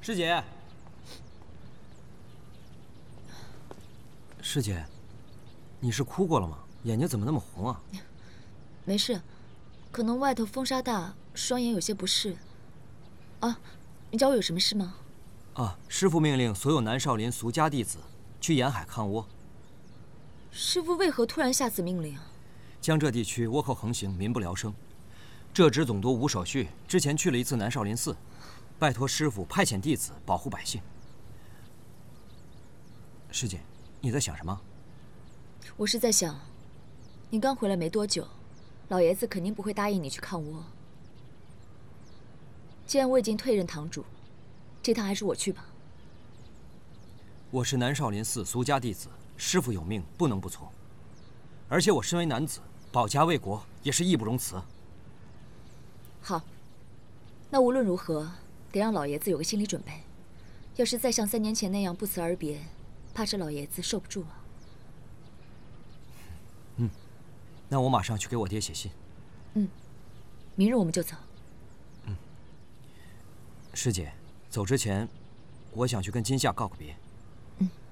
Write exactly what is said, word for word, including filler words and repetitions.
师姐，师姐，你是哭过了吗？眼睛怎么那么红啊？ 没事，可能外头风沙大，双眼有些不适。啊，你找我有什么事吗？ 啊，师父命令所有南少林俗家弟子去沿海看倭。 师父为何突然下此命令？ 江浙地区倭寇横行，民不聊生。浙支总督吴守绪之前去了一次南少林寺，拜托师父派遣弟子保护百姓。师姐，你在想什么？ 我是在想，你刚回来没多久，老爷子肯定不会答应你去看倭。既然我已经退任堂主，这趟还是我去吧。 我是南少林寺俗家弟子，师父有命，不能不从。而且我身为男子，保家卫国也是义不容辞。 好，那无论如何，得让老爷子有个心理准备。要是再像三年前那样不辞而别，怕是老爷子受不住啊。 嗯，那我马上去给我爹写信。 嗯，明日我们就走。 嗯，师姐，走之前，我想去跟金夏告个别。 嗯，